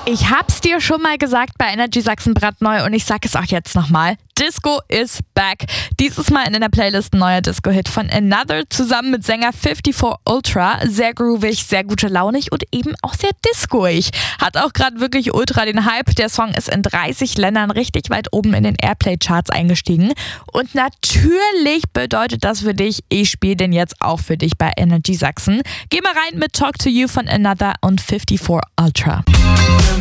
Ich hab's dir schon mal gesagt bei Energy Sachsen brandneu und ich sag es auch jetzt nochmal. Disco is back. Dieses Mal in der Playlist ein neuer Disco-Hit von Another zusammen mit Sänger 54 Ultra. Sehr groovig, sehr gute Launig und eben auch sehr discoig. Hat auch gerade wirklich ultra den Hype. Der Song ist in 30 Ländern richtig weit oben in den Airplay-Charts eingestiegen. Und natürlich bedeutet das für dich, ich spiele den jetzt auch für dich bei Energy Sachsen. Geh mal rein mit Talk to You von Another und 54 Ultra.